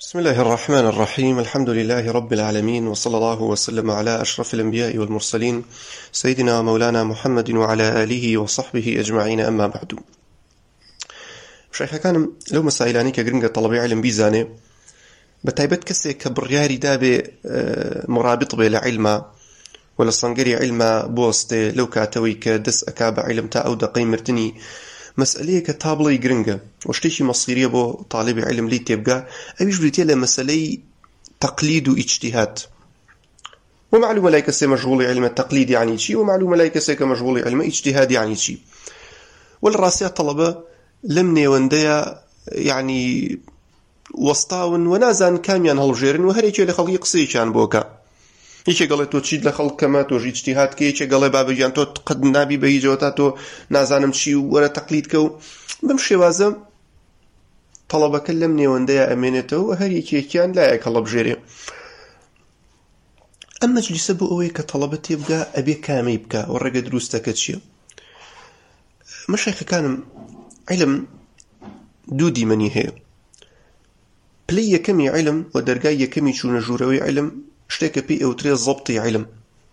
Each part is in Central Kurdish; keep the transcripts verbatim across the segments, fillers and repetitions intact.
بسم الله الرحمن الرحيم. الحمد لله رب العالمين، وصلى الله وسلم على أشرف الأنبياء والمرسلين سيدنا ومولانا محمد وعلى آله وصحبه أجمعين. أما بعد، شيخ كان لو مسائلاني كجرنجة طلبي علم بيزانه بتعبت كسي كبرياري دابي مرابط بلا علم ولا صنجري علم بوست لو كاتوي كدس أكاب علم تا أو دقيم مرتني مسألة كتابلي جرنجة وشتيشي مصيرية بو طالب علم لي تبقى أبيش بريتيا لمسألة تقليد واجتهاد. ومعلومة لا يكسي مشغول علم التقليد يعني شيء، ومعلومة لا يكسي كمشغول علم اجتهاد يعني شيء. والراسيات طلبة لمني ونديا يعني وسطاون ونازان كاميان هالجيرن وهريكي لخلقي قصي كان بوكا هیچ قال تو چی لخلق کما تو اجتهاد کی چه قال باب جان تو قد نبی به جوتا تو نازانم چی ولا تقلید کو بمشي وازم طلب كلمني ونديا امانته وهريكي كان لا يكلب جيري. اما مجلس ابو اوي كطلبت يبقى ابي كامي يبقى ورقه دروس تكتشي مشايخ كان علم دودي مني هي بلي كمي علم ودرجاي كمي شو نجوروي علم شتيك بي او تري ضبطي علم.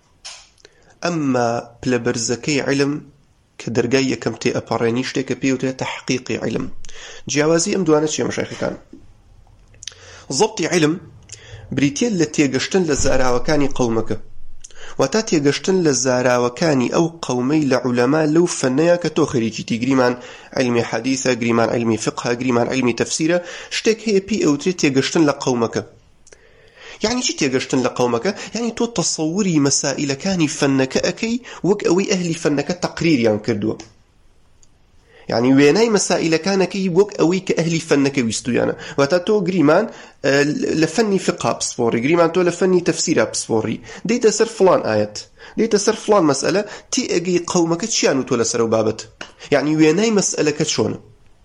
اما بلبرزكي علم كدرجاي كم تي اباريني شتيك بي او تري تحقيقي علم. جوازي ام دوانتش يا مشايخ كان ضبطي علم بريتيل التي يقشتن للزارع وكاني قومك وتاتي يقشتن للزارع وكاني او قومي لعلماء لو فنيا كتوخريكي تيجريمان علمي حديثة جريمان علمي فقه جريمان علمي تفسيره شتيك هي بي او تري تيقشتن لقومك. يعني شي تيقشتن لقومك يعني تو تصوري مسائل كاني فنك أكي وك أوي أهلي فنك تقرير يعني كردو يعني ويناي مسائل كانكي وك أوي كأهلي فنك ويستويانا وتاتو جريمان لفني فقه بصفوري جريمان تو لفني تفسير بصفوري دي تسر فلان آيات دي تسر فلان مسألة تي أجي قومك تشيانو تو لسرو بابت يعني ويناي مسألة كتشون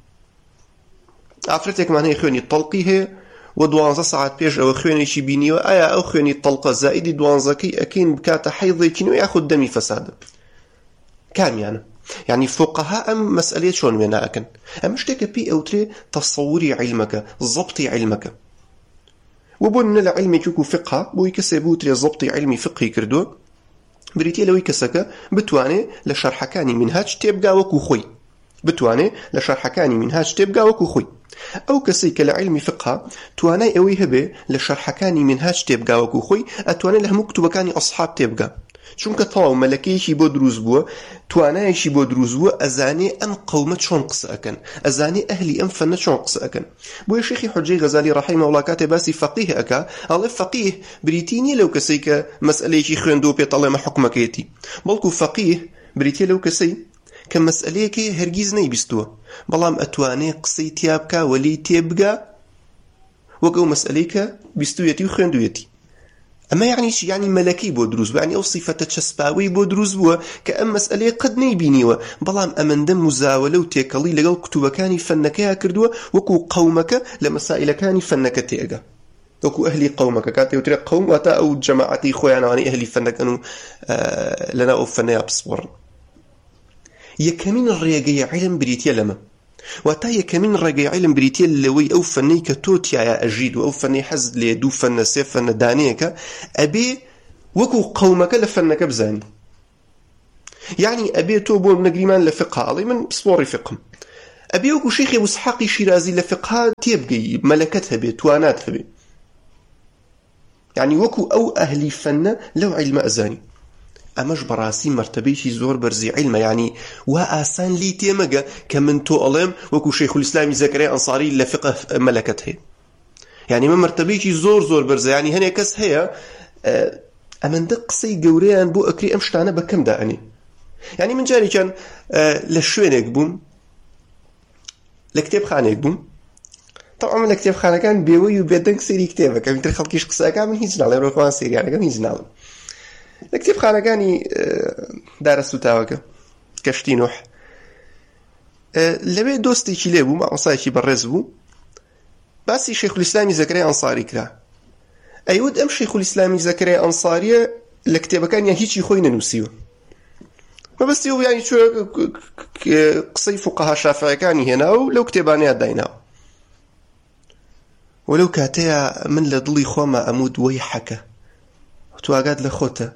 عفرتك معنى يخوني الطلقي هي ودوانزة ساعات بيش أو خويني شي بيني وآيا أو خويني الطلقة زائدي دوانزكي أكين بكاتا حيضي كينو ياخد دمي فساد كام يعني يعني فقهاء أم مسألة شون وينا أكن أم اشتك بي أو تري تصوري علمك ضبطي علمك وبون لعلمي كوكو فقه بو يكسبو تري ضبطي علمي فقهي كردو بريتي لو يكسك بتواني لشرحكاني منهاج تبقى وكو خوي بتواني لشرحكاني منهاج تبقى وكو خوي أو كسيك لعلم فقه تواني أوي هبه لشرحكاني منهاج تبقى وكو خوي أتواني له مكتوبكاني أصحاب تبقى چونك طاو ملكيشي بو دروز بو توانايشي بو دروز بو أزاني أم قومة شون قص أكن أزاني أهلي أم فنة شون قص أكن بو شيخي حجي غزالي رحمه الله كاتباسي فقيه أكا الله فقيه بريتيني لو كسيك مسألة شي خيندو بيطلع ما حكمك يتي بلكو فقيه بريتي لو كسي كمسألة كي هرجيز نيبستو بلام أتواني قصي تيابكا ولي تيبقى وقو مسألة بستو يتي وخيندو يتي. أما يعني شي يعني ملكي بو دروز يعني أو صفة تشسباوي بو دروز بو كأم مسألة قد نيبينيوا بلام أمن دم مزاولة وتيكالي لقل كتوبكاني فنكيها كردوا وكو قومك لمسائل كاني فنك تيقى وكو أهلي قومك كاتي وتريق قوم واتا أو جماعتي خويانا واني أهلي فنك أنو آه لنا أو فنيا بصور يكمن الرياقية علم بريتيا لما واتا يكمن الرياقية علم بريتيا اللوي أو فني كتوتيا يا أجيد أو فني حزد ليدو فن سيف فن دانيك أبي وكو قومك لفنك بزاني يعني أبي توبو من قريمان لفقه علي من بصوري فقه أبي وكو شيخي وسحاقي شيرازي لفقه تيبقي ملكتها بي تواناتها بي يعني وكو أو أهلي فن لو علم أزاني أماش براسي مرتبيشي زور برزي علم يعني وآسان لي تيمقى كمن تو ألم وكو شيخ الإسلام زكريا أنصاري لفقه ملكته يعني من مرتبيشي زور زور برزي يعني هنا كس هي أمن دقسي قوريان بو أكري أمشتانا بكم دعني يعني من جاري كان لشوين يقبون لكتاب خانة يقبون طبعا من لكتاب خانة كان بيوي وبيدنك سيري كتابة كان يتر خلقيش قصة كان من هيج نعلم روحوان سيري يعني كان هيج نعلم لكتاب خانقاني دارستو تاوكا كشتي نوح لبي دوستي كي ليبو مع أنصاري برز بو باسي شيخ الإسلامي زكريا أنصاري كرا أيود أم شيخ الإسلامي زكريا أنصاري لكتاب كان يعني هيجي خوينا نوسيو ما بس يو يعني شو قصي فقهاء شافعي كاني هنا ولو كتاباني هدينا ولو كاتيا من لدڵی خۆمە ئەمود وەی حەکە تواگات لە خۆتە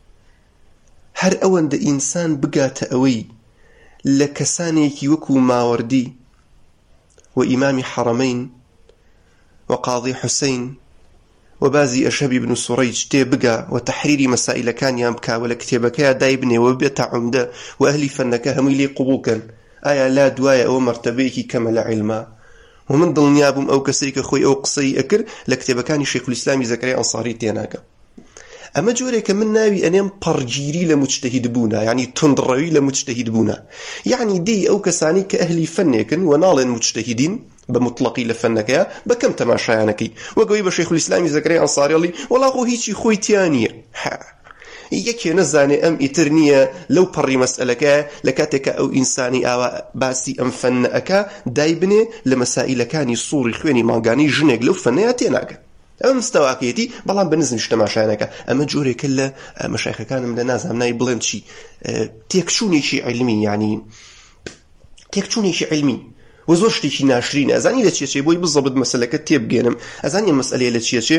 هەر ئەوەندە ئینسان بگاتە ئەوەی لە کەسانێکی وەکو ماوەردی و ئیمامی حەڕەمەین و قاضی حوسەین و بازی ئەشەبی بن سوڕەیج تێ بگا و تەحریری مەسائلەکانیان بکا و لە کتێبەکەیە دای بنێەوە بێتە عومدە و ئەهلی فەنەکە هەمووی لێ قبوڵکەن ئایا لا دوایە ئەوە مەرتەبەیەکی کەمە لە عیلما و من دڵنیا بووم ئەو کەسەی کە خۆی ئەو قسەی ئەکرد لە کتێبەکانی شێخولئیسلامی زەکەریا ئەنساری تێناکە. ئەمە جۆرێکە من ناوی ئەنێم پەڕگیری لە موجتەهید بوونا، یعنی تندڕەوی لە موجتەهید بوونا، یعنی دێی ئەو کەسانی کە ئەهلی فەنێکن و ناڵێن موجتەهیدین بە مطلقی لە فەنەکەیە بەکەم تەماشایانەکەی وەگەوەی بە شێخولئیسلامی زەکەریا ئەنساریڵی وەڵا خۆ هیچی خۆی تیا نییە، یەکێ نەزانێ ئەم ئیتر نییە لەو پەڕی مەسئلەکە لە کاتێکە ئەو ئینسانی ئاوا باسی ئەم فەنەکە دای بنێ لە مەسائلەکانی سووڕی خوێنی ماڵگانی ژنێک لەو فەنەیە تێناکە. ئەم مستەواکێتی بەڵام بە نزمیش تەماشایانەکە. ئەمە جۆرێکە لە مەشایخەکانم لە نازانم نای بڵێن چی تێکچوونێکی علمی، یعنی تێکچوونێکی علمی و زۆر شتێکی ناشرینە. ئەزانی لە چێچێ بۆی بزەبت مەسەلەکە تێبگێنم. ئەزانی ئەم مەسئلەیە لە چێچێ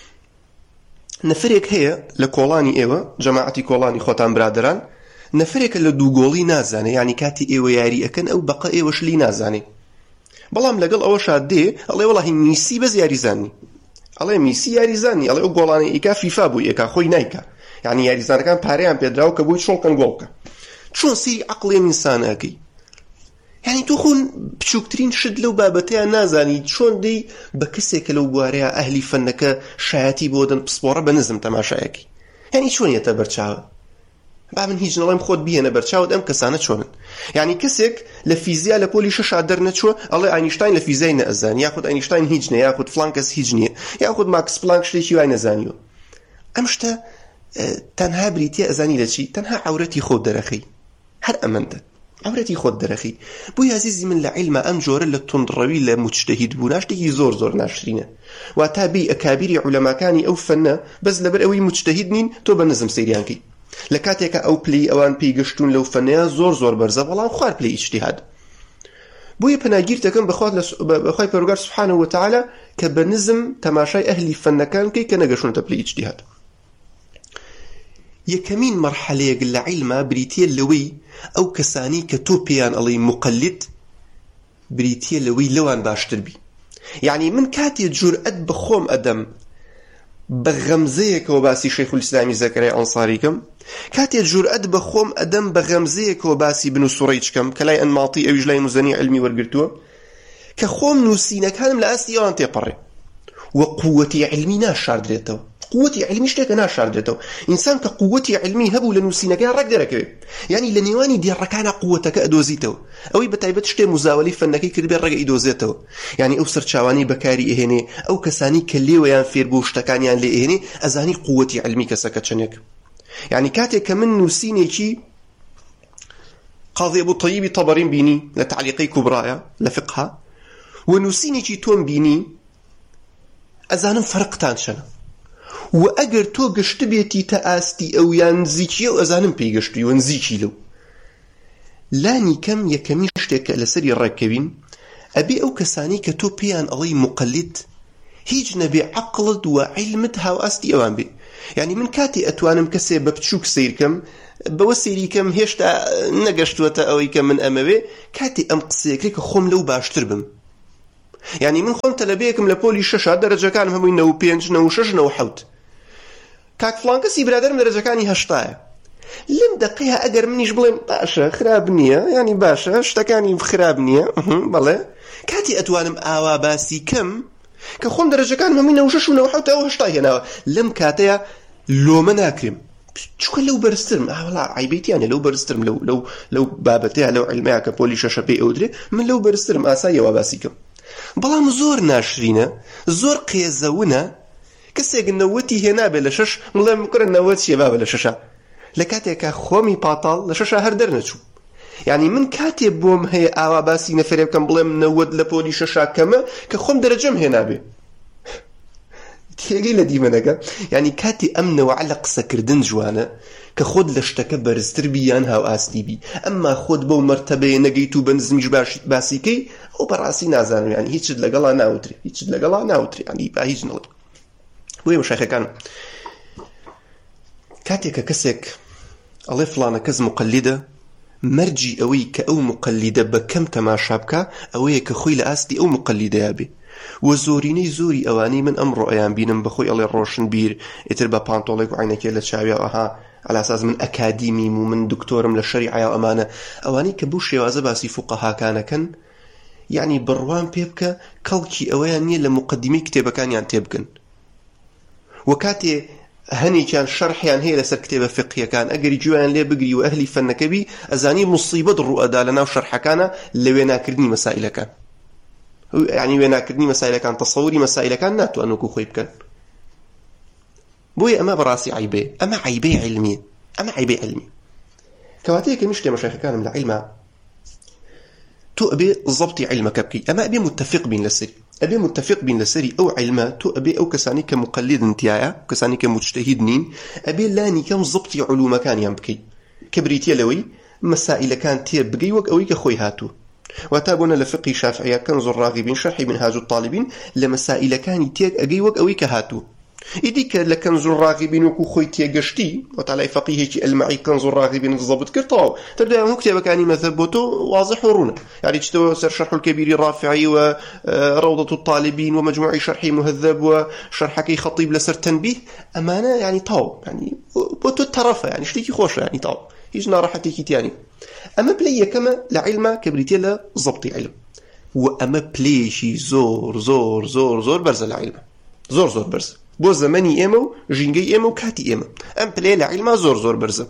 نەفرێک هەیە لە کۆڵانی ئێوە جەماعەتی کۆڵانی خۆتان برادران، نەفرێکە لە دووگۆڵی نازانێ، یعنی کاتی ئێوە یاری ئەکەن ئەو بەقە ئێوەش لی نازانێ، بەڵام لەگەڵ ئەوەشا دێ ئەڵێ وەڵاهی میسی بەس یاریزانی، ئەڵێ میسی یاریزانی، ئەڵێ ئەو گۆڵانەی ئیکا فیفا بووی ئێکا خۆی نایکە، یعنی یاریزانەکان پارەیان پێدراوە کە بووی چۆڵکەن گۆڵکە. چۆن سیری عەقڵێ ئینسانەکەی؟ یعنی تو خۆن بچووکترین شت لەو بابەتەیە نازانی، چۆن دەی بە کەسێکە لەو بوارەیە ئەهلی فەنەکە شایەتی بۆ دەن پسپۆڕە بە نزم تەماشایەکی، یعنی چۆنیەتە بەرچاوە؟ با من هیچ نەڵێم خۆت بهێنە بەرچاوت ئەم کەسانە چۆنن. یعنی کەسێک لە فیزیا لە پۆلی شەشا دەرنەچووە ئەڵێ ئاینشتاین لە فیزیای نەئەزانی، یاخود ئاینشتاین هیچ نییە، یاخود فڵان کەس هیچ نییە، یاخود ماکس پلانک شتێکی وای نەزانیوە. ئەم شتە تەنها بریتیە ئەزانی لە چی؟ تەنها عەورەتی خۆت دەرەخەی، هەر ئەمەندە عەورەتی خۆت دەرەخی. بۆی عەزیزی من لە عیلمە ئەم جۆرە لە تندڕەوی لە موجتەهید بوونا شتێکی زۆر زۆر ناشرینە. واتە بێی ئەکابیری عولەماکانی ئەو فەنە بەس لەبەر ئەوەی موجتەهید نین تۆ بە نزم سەیریان کەی. لە کاتێکە ئەو پلەی ئەوان پێی گەشتون لەو فەنەیە زۆر زۆر بەرزە، بەڵام خوار پلەی ئیجتیهاد. بۆیە پەناگیر دەکەم بەخوای پەروەردگار سوبحانەهو وتەعالە کە بە نزم تەماشای ئەهلی فەنەکان کەی کە نەگەشونەتە پلەی ئیجتیهاد. یەکەمین مەرحەلەیەک لە عیلمە بریتیە لەوەی ئەو کەسانی کە تۆ پێیان ئەڵێی مقلد بریتیە لەوەی لەوان باشتر بی. یعنی من کاتێ جورئەت بە خۆم ئەدەم بە غەمزەیەکەوە باسی شەیخولئیسلامی زەکەریا ئەنساریکەم، کاتێ جورئەت بە خۆم ئەدەم بە غەمزەیەکەوە باسی بن سوڕەیجکەم کە لای ئەنماڵی ئەویش لای موزەنی علمی وەرگرتووە، کە خۆم نووسینەکانم لە ئاستی ئەوان تێپەڕێ و قووەتی علمی ناشاردرێتەوە. قووەتی علمی شتێکە ناشاردرێتەوە. ئینسان کە قووەتی علمی هەبوو لە نووسینەکان ڕێک دەرەکەوێت، یعنی لە نێوانی دیێڕەکانە قووەتەکە ئەدۆزیتەوە. ئەوەی بەتایبەت شتێ مزاوەلی فەنەکەی کردبێ ڕێگە ئیدۆزێتەوە، یعنی ئەو سەرچاوانی بەکاری ئەهێنێ، ئەو کەسانی کە لێوەیان فێر بوو شتەکانیان لێ ئەهێنێ، ئەزانی قووەتی علمی کەسەکە چەندێک. یعنی کاتێک کە من نووسینێکی قاضی ئەبوو طەییبی تەبەریم بینی لە تعلیقەی کوبرایە لە فقها و نووسینێکی تۆم بینی، ئەزانم فەرقتان چەنە. و ئەگەر تۆ گەشت بێتی تا ئاستی ئەو یان نزیکیە و ئەزانم پێی گەشتی و نزیکی لەو. لانی کەم یەکەمی شتێکە لەسەری ڕێکەوین ئەبێ ئەو کەسانی کە تۆ پێیان ئەڵێی مقلد هیچ نەبێ عەقڵت و عیلمت هاو ئاستی ئەوان بێ. یعنی من کاتی ئەتوانم کەسێ بە بچووک سیرکەم بەوە سیریکەم هێشتا نەگەشتوەتە ئەوەی کە من ئەمەوێ، کاتی ئەم قسەیەکرێ کە خۆم لەو باشتر بم. یعنی من خۆم تەلەبەیەکم لە پۆلی شەشا دەرەجەکانم هەمووی نەو پێنج نەو شەش نەو حەوت، کاک فڵان کەسی برادرم دەرەجەکانی هەشتایە. لەم دەقەیە ئەگەر منیش بڵێم باشە خراب نییە، ینی باشە شتەکانی خراب نییە، بەڵێ کاتی ئەتوانم ئاوا باسی کەم کە خۆم دەرەجەکان هەمووی نەو شەش و نەو حەوت ئەو هەشتا هێناوە، لەم کاتەیە لۆمە ناکرێم چونکە لەو بەرزترم. ئاوەڵا عیبێتیانە لەو بەرزترم لەو لەو لەو بابەتەیە لەو عیلمەیە کە پۆلی شەشە پێی ئەودرێ، من لەو بەرزترم ئاساییەوە باسی کەم. بەڵام زۆر ناشرینە، زۆر قێزەونە کەسێک نەوەتی هێنابێ لە شەش مڵێ مکرە نەوەت شێبابە لە شەشە، لە کاتێکە خۆمی پاتاڵ لە شەشە هەر دەرنەچوو. یعنی من کاتێ بۆم هەیە ئاوا باسی نەفرێ بکەم بڵێم نەوەت لە پۆلی شەشا کەمە کە خۆم دەرەجەم هێنابێ، تێگەی لە دیمەنەکە یعنی کاتی ئەم نەوەعە لە قسەکردن جوانە کە خۆت لە شتەکە بەرزتر بی یان هاو ئاستی بی ئەمما خۆت بەو مەرتەبەیە نەگەیت و بە نزمیش باسیکەی ئەو بەڕاستی نازانم یعنی هیچت لەگەڵا ناوتری هیچت لەگەڵا ناوتری ینی با هیچ نڵێ. بۆیە مەشایخەکان کاتێککە کەسێک ئەڵێ فڵانە کەس مقلدە مەرجی ئەوەی کە ئەو مقلدە بە کەم تەماشا بکە ئەوەیە کە خۆی لە ئاستی ئەو مقلدەیە بێ و زۆرینەی زۆری ئەوانەی من ئەمڕۆ ئەیان بینم بەخۆی ئەڵێ ڕۆشن بیر ئیتر بە پانتۆڵێک و عینەکێ لە چاوی ئەها علاساس من ئەکادیمیم و من دکتۆرم لە شەریعە ئەمانە ئەوانەی کە بوو شێوازە باسی فوقەهاکانەکەن یعنی بڕوان پێ بکە کەڵکی ئەوەیان نییە لە مقدمەی کتێبەکانیان تێبگن و کاتێ هەنێکیان شەرحیان هەیە لەسەر کتێبە فقهیەکان ئەگەری گوێیان لێ بگری و ئەهلی فەنەکەبی ئەزانی موسیبەت ڕوئەدا لەناو شەرحەکانە لە وێناکردنی مەسائلەکان یعنی وێناکردنی مەسائلەکان تەسەووری مەسائلەکان ناتوانن وەکو خۆی بکەن. بۆیە ئەمە بەڕاستی عیبێ ئەمە عیبەی علمیە ئەمە عیبەی علمی کەواتەیە کە میشتێ مەشایخەکانم لە عیلما تۆ ئەبێ زەبتی عیلمەکە بکەی ئەمە ئەبێ متفق بین لەسەری ئەبێ متفق بین لەسەری ئەو عیلمە تۆ ئەبێ ئەو کەسانی کە مقلدن تایە کەسانی کە مجتهید نین ئەبێ لانی کەم زەبتی علومەکانیان بکەی کە بریتیە لەوەی مەسائلەکان تێ بگەی وەک ئەوەی کە خۆی هاتوو واتا بۆنە لە فقهی شافعیە كنز الراغبین شرحی منهاج الطالبین لە مەسائلەکانی تێک ئەگەی وەک ئەوەی کە هاتوو ئیدی کە لە كنز الراغبین وەکو خۆی تێگەشتی وتعالای فقیهێکی ئەلمعی كنز الراغبین زەبط کردەوە تەبدایان هەموو کتێبەکانی مەذهب بۆ تۆ واضح و ڕوونە یعنی چتەوە سەر شرح الكبير رافعی و روضة الطالبین و مجموعی شرحی مهذب و شرحەکەی خەطیب لەسەر تەنبیه ئەمانە یعنی تاو یعنی بۆ تۆ تەرەفە یعنی شتێکی خۆشە یعنی تاو هیچ ناڕەحەتێکی تیانی ئەمە پلەی یەکەمە لە عیلما کە بریتیە لە زەبتی عیلم و ئەمە پلەیەکی زۆر زۆر زۆر زۆر بەرزە لە عیلما زۆر زۆر بەرزە بۆ زەمەنی ئێمە و ژینگەی ئێمە و کاتی ئێمە ئەم پلەیە لە عیلما زۆر زۆر بەرزە.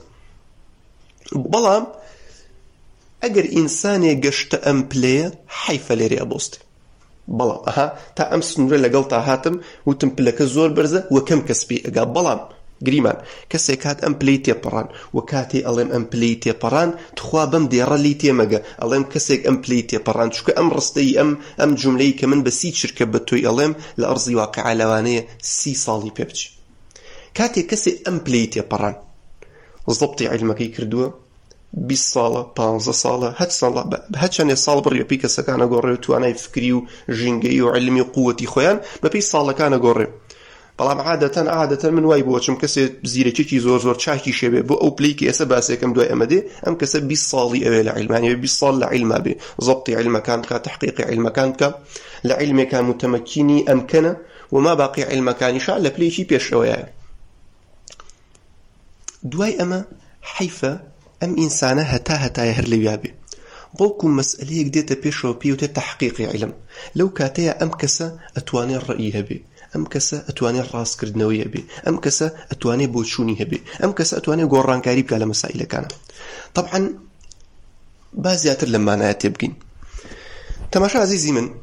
بەڵام ئەگەر ئینسانێ گەشتە ئەم پلەیە حیفە لێرێ ئەبۆستێ بەڵام ئەها تا ئەم سنوورە لەگەڵ تا هاتم وتم پلەکە زۆر بەرزە و کەم کەس پێ ئەگا بەڵام گریمان کەسێک کات ئەم پلەی تێپەڕان و کاتێ ئەڵێم ئەم پلەی تێپەڕان تخوا بەم دێڕە لی تێمەگە ئەڵێم کەسێک ئەم پلەی تێپەڕان چونکە ئەم ڕستەی ئەم ئەم جوملەی کە من بە سی چرکە بە تۆی ئەڵێم لە ئەرزی واقعە لەوانەیە سی ساڵی پێ بچی کاتێک کەسێک ئەم پلەی تێپەڕان زەبتی عیلمەکەی کردووە بیست ساڵە پانزە ساڵە هەت ساڵە هەت چەندێ ساڵ بڕی بەپی کەسەکانە گۆڕێ و توانای فکری و ژینگەی و عیلمی و قووەتی خۆیان بەپی ساڵەکانە گۆڕێ. بەڵام عادەتەن عادەتەن من وای بۆچم کەسێ زیرەکێکی زۆر زۆر چاکی شێبێ بۆ ئەو پلەی کە ئێستا باسێکم دوای ئەمە دێ ئەم کەسە بیست ساڵی ئەوێ لە عیلمانیە بیست ساڵ لە عیلما بێ زەبتی عیلمەکان بکە تحقیقی عیلمەکان بکە لە عیلمێکان متەمەکینی ئەمکەنە و ما باقی عیلمەکانیشان لە پلەیەکی پێشەوەیە. دوای ئەمە حیفە ئەم ئینسانە هەتا هەتایە هەر لەویا بێ بەڵکو مەسئلەیەک دێتە پێشەوە پێوتە تحقیقی عیلم لەو کاتەیە ئەم کەسە ئەتوانێت ڕەئی هەبێ ئەم کەسە ئەتوانێت ڕاستکردنەوەی هەبێ ئەم کەسە ئەتوانێت بۆچوونی هەبێ ئەم کەسە ئەتوانێت گۆڕانکاری بکە لە مەسائلەکانە. طبعا با زیاتر لەمانایە تێبگین. تەماشا عزیزی من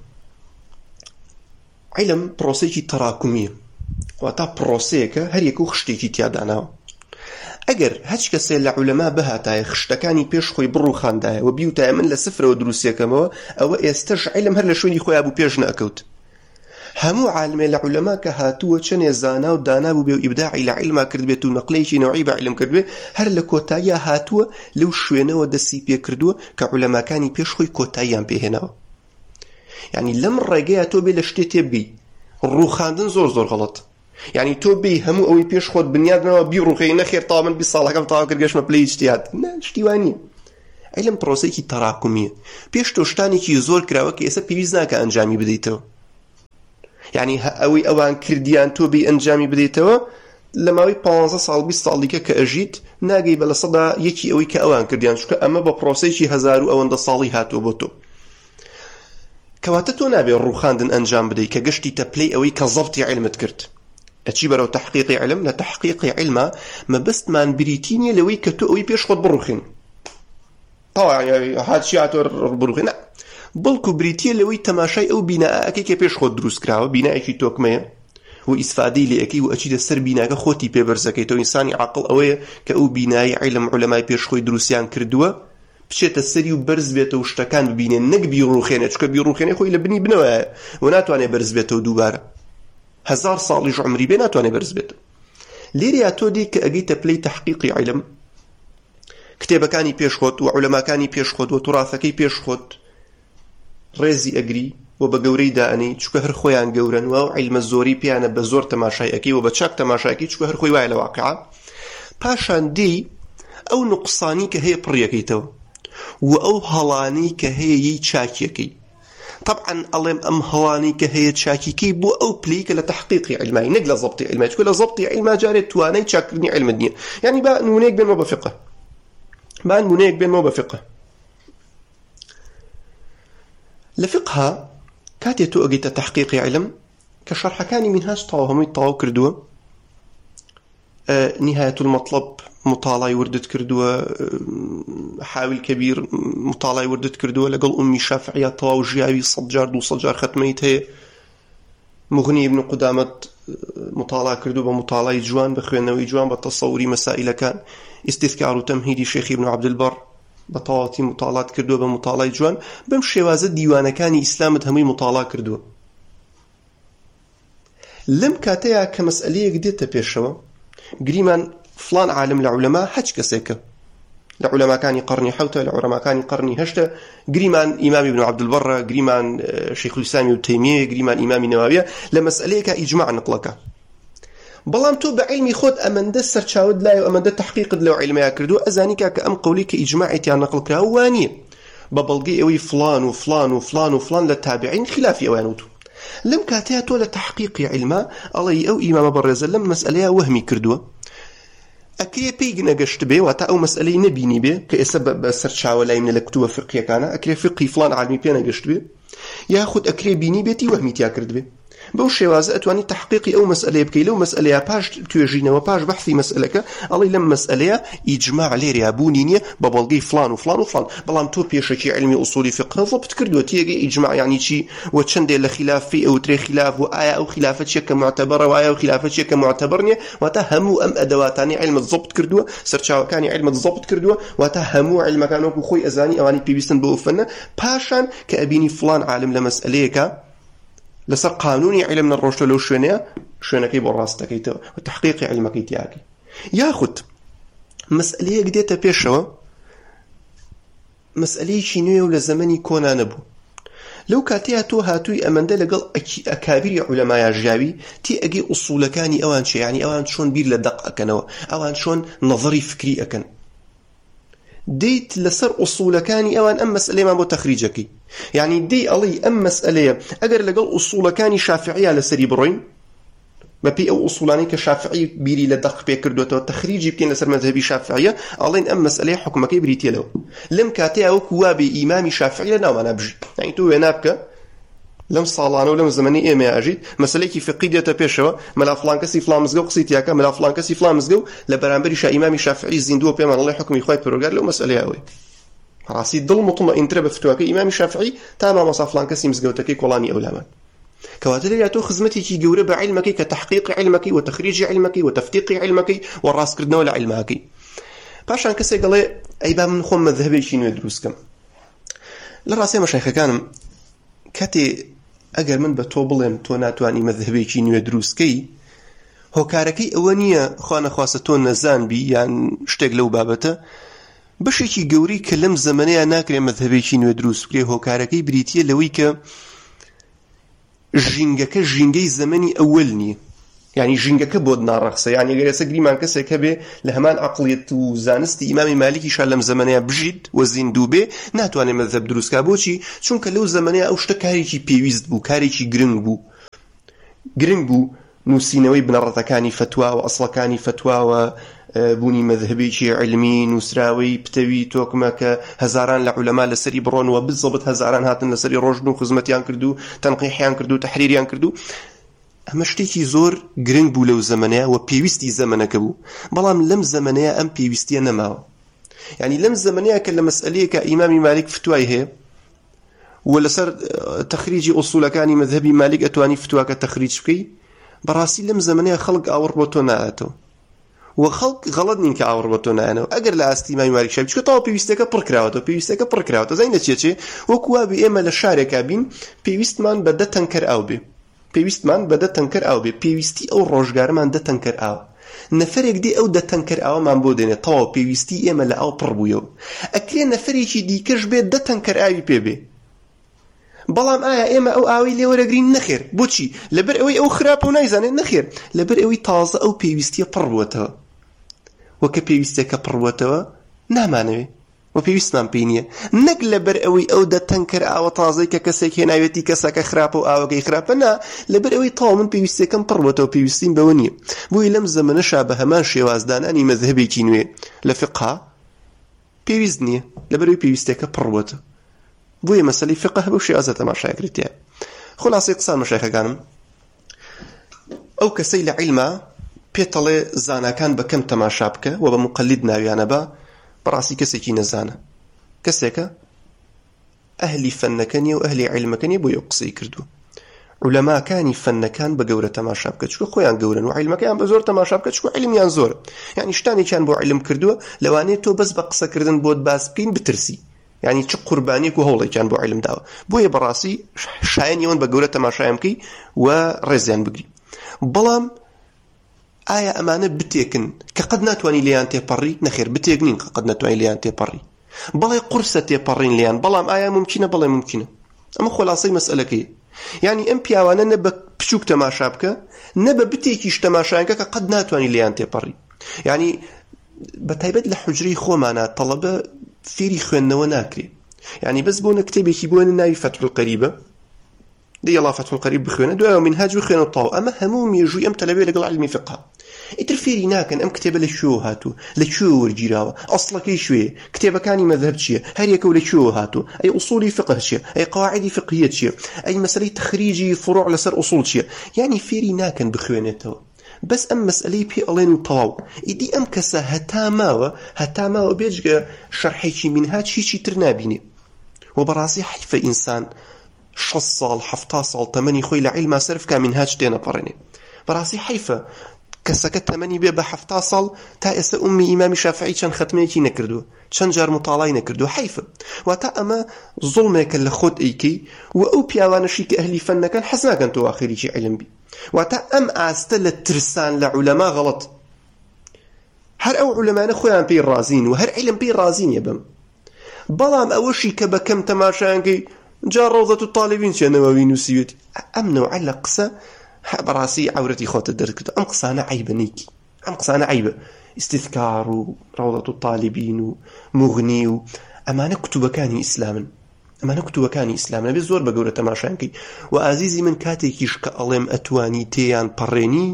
عیلم پرۆسەیەکی تەراکمیە واتە پرۆسەیەکە هەر یەک و خشتێکی تیاداناوە. ئەگەر هەچ کەسێ لە عولەما بەهاتایە خشتەکانی پێش خۆی بڕووخاندایە و بیوتایە من لە سفرەوە دروستیەکەمەوە ئەوە ئێستش عیلم هەر لە شوێنی خۆیان بوو پێش نەکەوت. هەموو عالمێ لە عولەما کە هاتووە چەندێ زانا و دانا بوو بێ و ئیبداعی لە عیلما کرد بێت و نەقلەیەکی نەوعی بە عیلم کرد بێ هەر لە کۆتاییە هاتووە لەو شوێنەوە دەستی پێ کردووە کە عولەماکانی پێش خۆی کۆتاییان پێهێناوە. یعنی لەم ڕێگەیە تۆ بێ لە شتێ تێبگەی ڕووخاندن زۆر زۆر غەڵەت. یعنی تۆ بێ هەموو ئەوەی پێش خۆت بنیادنەوە بیڕووخەی نەخێر تا من بیست ساڵەکەم تاوا کرد گەشتمە پلەی شتیات نە شتی وان نییە. عیلم پرۆسەیەکی تەراکمیە پێش تۆ شتانێکی زۆر کراوە کە ئێستا پێویست ناکە ئەنجامی بدەیتەوە. یعنی ئەوەی ئەوان کردیان تۆ بێ ئەنجامی بدەیتەوە لە ماوەی پانزە ساڵ بیست ساڵیکە کە ئەژیت ناگەی بە لە سەدا یەکی ئەوەی کە ئەوان کردیان چونکە ئەمە بە پرۆسەیەکی هەزار و ئەوەندە ساڵی هاتووە بۆ تۆ. کەواتە تۆ نابێ ڕووخاندن ئەنجام بدەیت کە گەشتی تەپلەی ئەوەی کە زەبتی عیلمت کرد ئەچی بەرەو تحقیقی عیلم. لە تحقیقی عیلما مەبەستمان بریتی نییە لەوەی کە تۆ ئەوەی پێش خۆت بڕووخین هاچی هاتۆ بڕووخین بەڵکو بریتیە لەوەی تەماشای ئەو بینایەکەی کە پێش خۆت دروست کراوە بینایەکی تۆکمەیە و ئیسفادەی لێ ئەەکەی و ئەچیدە سەر بیناکە خۆتی پێبەرزەکەیتەوە. ئینسانی عاقڵ ئەوەیە کە ئەو بینایی عیلم عولەمای پێش خۆی دروستیان کردووە بچێتە سەری و بەرز بێتە و شتەکان ببینێ نەک بیڕووخێنێ چونکە بیڕووخێنێ خۆی لە بنی بنەوەیە و ناتوانێت بەرز بێتەوە دووبارە هزار ساڵیش عمری بێ ناتوانێ بەرز بێت. لێرەیە تۆ دی کە ئەگەیتە پلەی تەحقیقی عیلم، کتێبەکانی پێشخۆت و عولەماکانی پێشخۆت و توراثەکەی پێشخۆت ڕێزی ئەگری و بە گەورەی دائەنەی، چونکە هەر خۆیان گەورن و عیلمە زۆری پیانە بە زۆر تەماشایەکەی و بە چاک تەماشایەکەی، چونکە هەر خۆی وایە لە واقعە. پاشان دی ئەو نوقسانی کە هەیە پڕیەکەیتەوە و ئەو هەڵانی کە هەیە یی چاکیەکەی. طبعا ئەڵێم ئەم هەڵانی کە هەیە چاکیەکەی بۆ ئەو پلەی کە لە تەحقیقی عیلمای، نەک لە زەبطی عیلمای، چونکە لە زەبطی عیلما جارێت توانای چاکردنی عیلمت نییە. یعنی با نمونەیەک بێنەوە بە فقه، با نمونەیەک بێنەوە بە فقه. لە فقها کاتێ تۆ ئەگەیتە تەحقیقی عیلم کە شەرحەکانی منهاج تەواو هەمووی تەواو کردووە، نهایەت المەطلب مطالعی وردت کردووە، حاوی کەبیر مطالعی وردت کردووە، لەگەڵ ئومی شافعیە تەواو ژیاوی سەد جار دووسەد جار ختمەیت هەیە، مغنی ابن قودامەت مطالعه کردو بە مطالعی جوان، بە خوێندنەوەی جوان، بە تەسەوری مەسائلەکان. ئیستیذکار و تەمهیدی شێخی ابن عەبدولبەر بە تەواوەتی مطالعات کردووە بە مطالعی جوان. بەم شێوازە دیوانەکانی ئیسلامت هەمووی مطالعه کردووە. لەم کاتەیە کە مەسئلەیەک دێتە پێشەوە، گریمان فلان عالم لە عولەما هەچ کەسێکە لە عولەماکانی قەرنی حەوتە، لە عولەماکانی قەرنی هەشتە، گریمان ئیمامی ابن عەبدولبەرە، گریمان شەیخ الئیسلامی و تەیمیە، گریمان ئیمامی نەوەویە، لە مەسئلەیەکە ئیجماع نقڵەکە. بەڵام تۆ بە عیلمی خۆت ئەمەندە سەرچاوت لایە و ئەمەندە تەحقیقت لەو عیلمەیە کردووە، ئەزانی کە کە ئەم قەولەی کە ئیجماعیتیان نەقڵ کراوە وانییە، بە بەڵگەی ئەوەی فلان و فلان و فلان و فلان لە تابعین خلافی ئەویان وتو. لەم کاتەیە تۆ لە تەحقیقی عیلما ئەڵێی ئەو ئیمامە بەڕێزە لەم مەسئلەیە وەهمی کردووە، ئەکرێ پێی نەگەشت بێ، واتە ئەو مەسئلەی نەبینی بێ کە ئێستا بە سەرچاوە لای منە لە کتوبە فقهیەکانە، ئەکرێ فقهی فلان عالمی پێ نەگەشت بێ، یاخود ئەکرێ بینی بێتی وەهمی تیا کرد بێ. بەو شێوازە ئەتوانی تەحقیقی ئەو مەسئلەیە بکەی. لەو مەسئلەیە پاش توێژینەوە، پاش بەحثی مەسئلەکە، ئەڵێی لەم مەسئلەیە ئیجماع لێرەیە بوونی نییە بە بەڵگەی فلان و فلان و فلان. بەڵام تۆ پێشەکی علمی ئوسولی فقه ضبط کردووە، تێگەی ئیجماع یعنی چی و چەندێ لە خلافی ئەو ترێ خلاف و ئایا ئەو خلافە چیە کە معتەبەرە و ئایا ئەو خلافە چیە کە معتەبەر نییە. واتە هەموو ئەم ئەدەواتانی علمت ضبط کردووە، سەرچاوەکانی علمت ضبط کردووە، واتە هەموو علمەکان وەکو خۆی ئەزانی ئەوانی پێویستن بۆ فەنە. پاشان کە ئەبینی فلان عالم لە مەسئلەیەکە لەسەر قانونی علم نەڕۆشتە لەو شوێنەیە، شوێنەکەی بۆ ڕاست دەکەیتەوە و تەحقیقی علمەکەی تیاکەی. یاخود مەسئلەیەک دێتە پێشەوە، مەسئلەیەکی نوێ و لە زەمەنی کۆنا نەبوو، لەو کاتەیە تۆ هاتووی ئەمەندە لەگەڵ ئەکابیری عولەمای ژیاوی تی ئەگەی ئوسوولەکانی ئەوان چێ، یعنی ئەوان چۆن بیر لە دەق ئەکەنەوە، ئەوان چۆن نەظەری فکری ئەکەن، دەیت لەسەر ئوسوولەکانی ئەوان ئەم مەسئلەیەمان بۆ تەخریجەکەی. یعنی دەی ئەڵێی ئەم مەسئلەیە ئەگەر لەگەڵ ئوسوولەکانی شافعیە لەسەری بڕۆین، بەپێی ئەو ئوسوولانەی کە شافعی بیری لە دەق پێ کردوێتەوە، تەخریجی بکەین لەسەر مەذهبی شافعیە، ئەڵێن ئەم مەسئلەیە حکومەکەی بریتیە لەوە. لەم کاتەیە وەکو وابێ ئیمامی شافعی لە ناومانە بژی، یعنی تۆ وێنا بکە لەم ساڵانە و لەم زمانی ئێمە ئاژیت مەسئلەیەکی فقهی دێتە پێشەوە، مەلا فڵان کەسی فڵان مزگەوت قسەی تیاکە، مەلا فڵان کەسی فڵان مزگەوت لە بەرامبەری شا ئیمامی شافعی زیندووە پێمان ئەڵێ حکمی خۆی پەروەردگار لەو مەسئلەیە ئەوەی. ڕاستی دڵ مطمئینترە بە فتوواکەی ئیمامی شافعی تا مامۆستا فڵان کەسی مزگەوتەکەی کۆڵانی ئەولامان. کەواتە لێرە تۆ خزمەتێکی گەورە بە عیلمەکەی کە تەحقیق عیلمەکەی و تەخریجی عیلمەکەی و تەفتیقی عیلمەکەی و ڕاستکردنەوە لە عیلمەکەی. پاشان کەسێک دەڵێ ئەی با من خۆم مەذهبێکی نوێ دروست بکەم. لە ڕاستی مەشایخەکانم کاتێ ئەگەر من بە تۆ بڵێم تۆ ناتوانی مەذهبێکی نوێ دروستکەی، هۆکارەکەی ئەوە نییە خوا نەخواستە تۆ نەزانبی یان شتێک لەو بابەتە، بەشێکی گەوری کە لەم زەمانەیە ناکرێ مەذهبێکی نوێ دروست بکرێ، هۆکارەکەی بریتیە لەوەی کە ژینگەکە ژینگەی زەمەنی ئەوەل نییە، یعنی ژینگەکە بۆت ناڕەخسە. یعنی ئەگەر ئێستا گریمان کەسێک هەبێ لە هەمان عەقڵیەت و زانستی ئیمامی مالیکیشان لەم زەمانەیە بژیت و زیندوو بێ، ناتوانێت مەذهب دروستکا. بۆچی؟ چونکە لەو زەمانەیە ئەو شتە کارێکی پێویست بوو، کارێکی گرنگ بوو گرنگ بوو نووسینەوەی بنەڕەتەکانی فتوا و ئەسڵەکانی فتوا و بوونی مەذهبێکی علمی، نووسراوەی پتەوی تۆکمە کە هەزاران لە عولەما لەسەری بڕۆن و بزەبت هەزاران هاتن لەسەری ڕۆژن و خزمەتیان کردو، تەنقیحیان کردو، تەحریریان کردو. ئەمە شتێکی زۆر گرنگ بوو لەو زەمانەیە و پێویستی زەمانەکە بوو. بەڵام لەم زەمانەیە ئەم پێویستیە نەماوە. یعنی لەم زەمانەیە کە لە مەسئلەیەکە ئیمامی مالیک فتوای هەیە و لەسەر تەخریجی ئوسوولەکانی مەذهبی مالیک ئەتوانی فتواکە تەخریج بکەی، بەڕاستی لەم زەمانەیە خەڵک ئاوڕ بۆ تۆ نایەتەوە و خەڵک غەڵەت نین کە ئاوڕ بۆ تۆ نایەنەوە. ئەگەر لە ئاستی ئیمامی مالیک شای بچکە تەواو پێویستەکە پڕ کراوەتەوە، پێویستەکە پڕ کراوەتەوە. زەین لە چێ چێ وەکو وابێ ئێمە لە شارێکا بین پێویستمان بە دە تەنکەر ئاو بێ، پێویستمان بە دە تەنکەر ئاو بێ، پێویستی ئەو ڕۆژگارمان دە تەنکەر ئاوە. نەفەرێک دی ئەو دە تەنکەر ئاوەمان بۆ دێنێت تەواو پێویستی ئێمە لە ئاو پڕ بوویەوە. ئەکرێ نەفەرێکی دیکەش بێت دە تەنکەر ئاوی پێ بێ، بەڵام ئایا ئێمە ئەو ئاوی لێوەرەگرین؟ نەخێر. بۆچی؟ لەبەر ئەوەی ئەو خراپە و نایزانێت؟ نەخێر، لەبەر ئەوەی تازە ئەو پێویستیە پڕ بووەتەوە. وەکە پێویستێکە پڕ بووەتەوە نامانەوێ و پێویستمان پێی نییە، نەک لەبەر ئەوەی ئەو دە تەنکەر ئاوە تازەی کە کەسێک هێناوێتی کەسەکە خراپە و ئاوەکەی خراپە، نا، لەبەر ئەوەی تاو من پێویستەکەم پڕ بووەتەوە، پێویستیم بەوە نییە. بۆی لەم زەمانەشا بە هەمان شێوازدانانی مەذهبێکی نوێ لە فقها پێویست نییە، لەبەر ئەوەی پێویستەکە پڕ بووەتەوە. بۆیە مەسەلەی فقه بەو شێوازە تەماشاکرێتەیە. خلاصەی قسان مەشایخەکانم، ئەو کەسەی لە عیلما پێتەڵێ زاناکان بەکەم تەماشا بکە و بە مقلید ناویانە بە، بەڕاستی کەسێکی نەزانە، کەسێکە ئەهلی فەنەکە نیە و ئەهلی عیلمەکە نیە، بۆی ئەو قسەی کردووە. عولەماکانی فەنەکان بە گەورە تەماشا بکە، چکە خۆیان گەورن، و عیلمەکەیان بە زۆر تەماشا بکە، چکە عیلمیان زۆرە. یعنی شتانێکیان بۆ عیلم کردووە، لەوانەیە تۆ بەس بە قسەکردن بۆت باس بکەین بترسی، یعنی چ قوربانێک و هەوڵێکیان بۆ عیلم داوە. بۆیە بەڕاستی شایەن ئەوەن بە گەورە تەماشایان بکەی و ڕێزیان بگری. بەڵام ئایا ئەمانە بتێکن کە قەت ناتوانانی لێیان تێپەڕی؟ نەخێر، بتێک نین کە قەت ناتوانانی لێیان تێپەڕی. بەڵێ قورسە تێپەڕین لێیان، بەڵام ئایا ممکنە؟ بەڵێ ممکنە. ئەمە خۆلاسەی مەسئلەکەیە. یعنی ئەم پیاوانە نە بە پچووک تەماشا بکە، نە بە بتێکیش تەماشایانکە کە قەت ناتوانانی لێیان تێپەڕی. یعنی بە تایبەت لە حوجرەی خۆمانە تەڵەبە فێری خوێندنەوە ناکرێت. یعنی بەس بۆ نەکتێبێکی بۆنە ناوی فتح القەریبە، دەیڵا فتح القەریب بخوێنە، دوایەوە منهاج بخوێنە تاو. ئەمە هەموو مێژووی ئەم تەلەبێ لەگەڵ عیلمی فقه. ئیتر فێری ناکەن ئەم کتێبە لە کوێوە هاتووە، لە کوێوە وەرگیراوە، ئەسڵەکەی کوێیە، کتێبەکانی مەذهب چییە، هەر یەکە و لە کوێوە هاتووە، ئەی ئوسولی فقه چییە، ئەی قواعیدی فقهیە چییە، ئەی مەسەلەی تەخریجی فروع لەسەر ئوسول چییە. یعنی فێری ناکەن بخوێنێتەوە، بەس ئەم مەسئلەی پێ ئەڵێن و تەواو. ئیدی ئەم کەسە هەتا ماوە هەتا ماوە بێجگە شەرحێکی منهاج هیچی تر نابینێ. و بەڕاستی حیفە ئینسان شەش ساڵ هەفتا ساڵ تەمەنی خۆی لە عیلما سەرف کا منهاج تێنەپەڕێنێ. بەڕاستی حیفە کەسەکە تەمەنی بێ بە هەفتا ساڵ تا ئێستا ئومی ئیمامی شافعی چەند ختمەیەکی نەکردووە، چەند جار مطالعەی نەکردووە. حیفە، واتە ئەمە زوڵمێکە لە خۆت ئەیکەی و ئەو پیاوانەشی کە ئەهلی فەنەکان حەز ناکەن تۆ ئاخریکی عیلم بی. واتە ئەم ئاستە لە ترسان لە عولەما غەڵەت. هەر ئەو عولەمانە خۆیان پێی ڕازین و هەر عیلم پێی ڕازین یەبم. بەڵام ئەوەشی کە بەکەم تەماشایانکەی جا ڕەوزەت الطالبین چێ نەوەوی نووسیوێتی، ئەم نەوعە لە قسە بەڕاستی عەورەتی خۆتت دەرکردو. ئەم قسانە عیبە نیکی، ئەم قسانە عیبە. ئیستیذکار و ڕەوزەت الطالبین و مغنی و ئەمانە کتوبەکانی ئیسلامن، ئەمانە کتوبەکانی ئیسلامن، بێ زۆر بە گەورە تەماشایانکەی. و ئازیزی من کاتێکیش کە ئەڵێم ئەتوانی تێیان پەڕێنی،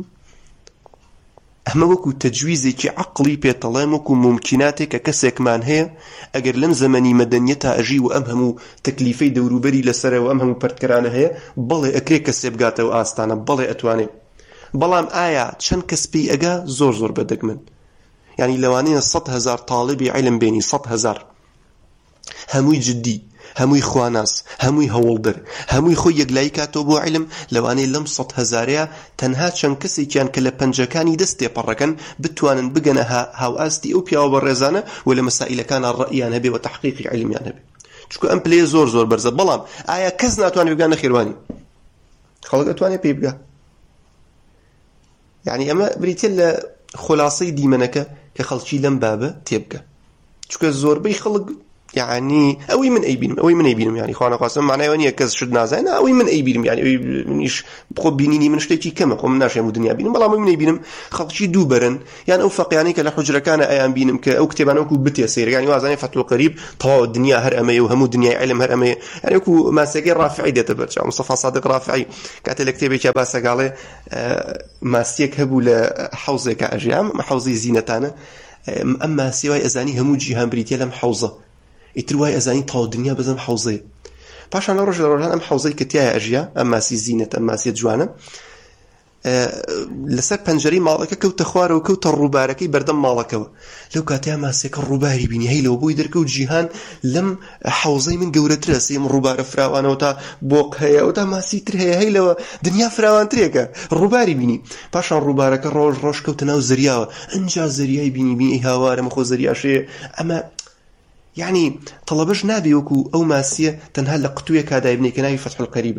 ئەمە وەکو تەجویزێکی عەقڵی پێتەڵێم، وەکو ممکناتێک کە کەسێکمان هەیە ئەگەر لەم زەمەنی مەدەنیەتا ئەژی و ئەم هەموو تەکلیفەی دەوروبەری لەسەرەوە ئەم هەموو پەرتکەرانە هەیە، بەڵێ ئەکرێ کەسێ بگاتەوە ئاستانە، بەڵێ ئەتوانێ. بەڵام ئایا چەند کەس پێی ئەگا؟ زۆر زۆر بەدەگمن. یعنی لەوانەیە سەد هەزار تاڵیبی عیلم بێنی، سەد هەزار، هەمووی جددی، هەمووی خواناس، هەمووی هەوڵدەر، هەمووی خۆی یەکلایی کاتەوە بۆ عیلم. لەوانەیە لەم سەد هەزارەیە تەنها چەند کەسێکیان کە لە پەنجەکانی دەست تێپەڕەکەن بتوانن بگەنە هاوئاستی ئەو پیاوە بەڕێزانە و لە مەسائلەکانە ڕەئیان هەبێ و تەحقیقی عیلمیان هەبێ. چونکە ئەم پلەیە زۆر زۆر بەرزە. بەڵام ئایا کەس ناتوانێت بگانە خێوانی؟ خەڵک ئەتوانێت پێی بگا. یعنی ئەمە بریتە لە خۆلاسەی دیمەنەکە کە خەڵکی لەم بابە تێبگە. چونکە زۆربەی خەڵک يعني أوي من أي بينم أوي من أي بينم يعني خوانا قاسم معناه وني كذا شد نازين أوي من أي بينم يعني أوي منيش بخو بينيني من شتي كم قوم من ناش يمدني بينم والله من أي بينم خلشي دوبرن يعني أوفق يعني كلا حجرة كان أيام بينم كأو كتب أنا كو بتي أسير يعني وازاني فتح القريب طوى الدنيا هر أمي وهمو الدنيا علم هر أمي يعني كو ما سجى رافعي ده تبرج مصطفى صادق رافعي كاتل كتبي كباس قاله ما سيك هبو لحوزة كأجيام محوزة زينتانا أما سواء أزاني همو جيهان بريتيا لم حوزة يتروي أزاني طاو الدنيا بزم حوزة باش أنا رجل رجل أم حوزة كتيا أجيا أما سي زينة أما سي جوانا أه لسر بنجري مالك كوت خوار وكوت الرباركي بردم مالك لو كاتيا ما سيك الرباري بيني هي لو بوي دركو جيهان لم حوزة من جورة راسي من ربار فراوان وتا بوق هيا وتا ما سيتر هيا هي لو دنيا فراوان تريكا الرباري بيني باش الربارك الروج روش كوتنا وزرياوة انجا زرياي بيني بيني هوار مخو زريا شيء أما يعني طلبش نابي وكو أو ماسية تنهال لقطوية كادا ابني كناي فتح القريبة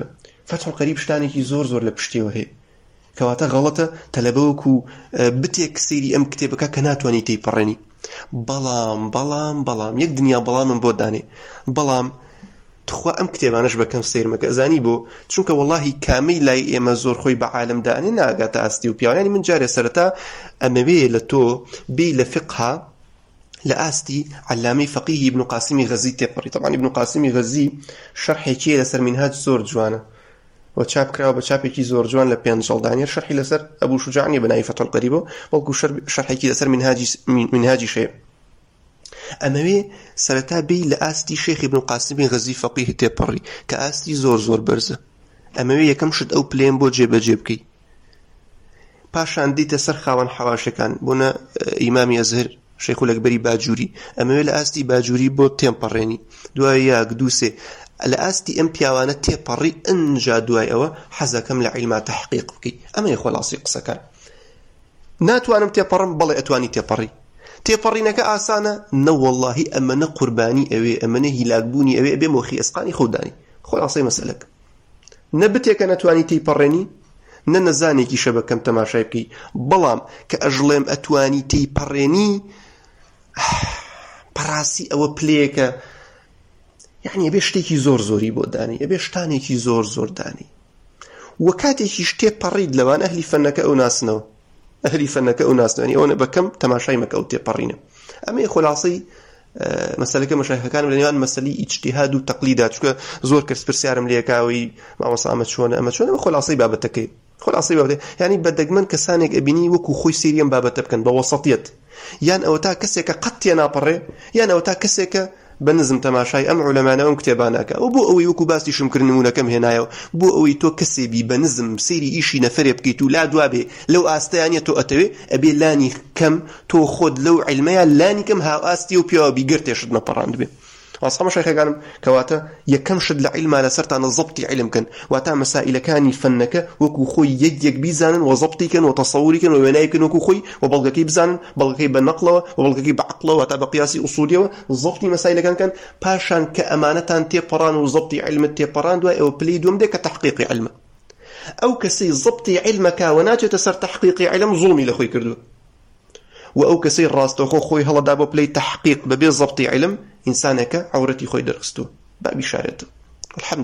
فتح القريب شتانێکی زۆر زۆر لە پشتیەوە هەیە کەواتە غەڵەتە تەلەبەوەکو بتێک سەیری ئەم کتێبەکە کە ناتوانانی تێیپەڕێنی بەڵام بەڵام بەڵام یەک دنیا بەڵامم بۆ دانێ بەڵام تخوا ئەم کتێبانەش بەکەم سیر مەکە ئەزانی بۆ چونکە وەڵاهی کامەی لای ئێمە زۆر خۆی بە عالەمدانێ ناگاتە ئاستی و پیاوانی من جارێ سەرەتا ئەمەوێ لە تۆ بێ لە فقها لە ئاستی علامەی فەقیهی ابن قاسمی غەزی تێپەڕی طبعا ابن قاسمی غەزی شەرحێکی لەسەر منهاج زۆر جوانە و چاپ کراوە بە چاپێکی زۆر جوان لە پێنج جەڵدانیە شەرحی لەسەر ئەبوو شوجاعی بەناوی فتح القەریبەوە بەڵکو شەرحێکی لەسەر منهاجی شەیە ئەمەوێ سەرەتا بێی لە ئاستی شێخ ابن قاسمی غەزی فەقیه تێپەڕی کە ئاستی زۆر زۆر بەرزە ئەمەوێ یەکەم شت ئەو پلێن بۆ جێبەجێ بکەی پاشان دیتە سەر خاوەن حەواشەکان بۆنە ئیمامی ئەزهر شەیخ الەکبەری باجووری ئەمەوێ لە ئاستی باجووری بۆ تێمپەڕێنی دوای یاک دوو سێ لە ئاستی ئەم پیاوانە تێپەڕی ئەنجا دوای ئەوە حەزەکەم لە عیلما تەحقیق بکەی ئەمەیە خۆڵاسی قسەکان ناتوانم تێپەڕم بەڵێ ئەتوانی تێپەڕی تێپەڕینەکە ئاسانە نە وەڵڵاهی ئەمەنە قوربانی ئەوێ ئەمەنە هیلاکبوونی ئەوێ ئەبێ مۆخی ئەسقانی خۆدانی خۆڵاسی مەسەلەک نە بتێکە نەتوانی تێیپەڕێنی نە نەزانێکی شەبەکەم تەماشای بکەی بەڵام کە ئەژڵێم ئەتوانی تێیپەڕێنی پەڕاستی ئەوە پلەیەکە یعنی ئەبێ شتێکی زۆر زۆری بۆ دانی ئەبێ شتانێکی زۆر زۆر دانی وە کاتێکی شتێ پەڕید لەوان ئەهلی فەنەکە ئەو ناسنەوە ئەهلی فەنەکە ئەو ناسنەوەنی ئەوە بەکەم تەماشای مەکە ئەو تێپەڕینە ئەمەیە خۆڵاسی مەسەلەکە مەشایخەکانم لە نێوان مەسەلەی ئیجتیهاد و تەقلیدا چونکە زۆر کەس پرسیارم لێکاوی مامۆستا ئەمە چۆنە ئەمە چۆنە ئەمە خۆڵاسی بابەتەکەی خۆڵاسی بابەتە یعنی بەدەگمەن کەسانێک ئەبینی وەکو خۆی سێری ئەم بابەتە بکەن بە وەسەطیەت یان ئەوە تا کەسێکە قەت تێ ناپەڕێ یان ئەوە تا کەسێکە بنزم تەماشای ئەم عولەمانە ئەم کتێبانەکە و بۆ ئەوەی وەکو باسی شمکردن نمونەکەم هێنایەوە بۆ ئەوەی تۆ کەسێبی بەنزم سەیری ئیشی نەفەرێ بکەیت و لا دوابێ لەو ئاستەیانە تۆ ئەتەوێ ئەبێ لانی کەم تۆ خۆت لەو عیلمەیە لانی کەم هاو ئاستی و پیاوە بیگەر تێشت نەپەڕاند بێ واسڵە مەشایخەکانم کەواتە یەکەم شت لە عیلما لەسەرتانە زەبطی عیلم کەن واتە مەسائلەکانی فەنەکە وەکو خۆی یەک یەک بیزانن و زەبطی کەن و تەسەووری کەن و وێنایی کەن وەکو خۆی و بەڵگەکەی بزانن بەڵگەکەی بە نەقڵەوە و بەڵگەکەی بە عەقڵەوە واتە بە قیاسی ئوسولیەوە زەبطی مەسائلەکان کەن پاشان کە ئەمانەتان تێپەڕان و زەبطی عیلمت تێپەڕان دوای ئەوە پلەی دووەم دێ کە تەحقیقی عیلمە ئەو کەسەی زەبطی عیلمەکە و ناچێتە سەر تەحقیقی عیلم زوڵمی لە خۆی کردووە و ئەو کەسەی ڕاستەوخۆ خۆی هەڵەدا بۆ پلەی تەحقیق بەبێ زەبطی عیلم ئینسانێکە عەورەتی خۆی دەرخستووە بابی شارێتە الحەمد